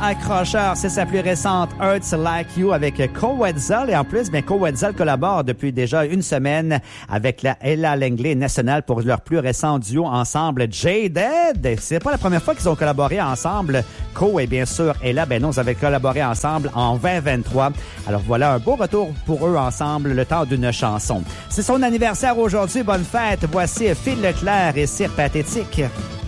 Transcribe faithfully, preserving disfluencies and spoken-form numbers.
accrocheur. C'est sa plus récente Hurts Like You avec Ko Wetzel. Et en plus, bien, Ko Wetzel collabore depuis déjà une semaine avec la Ella Langley National pour leur plus récent duo ensemble, Jaded. C'est pas la première fois qu'ils ont collaboré ensemble. Ko et bien sûr Ella, ben non, ils avaient collaboré ensemble en vingt vingt-trois. Alors voilà, un beau retour pour eux ensemble, le temps d'une chanson. C'est son anniversaire aujourd'hui. Bonne fête. Voici Phil Leclerc et Cire Pathétique.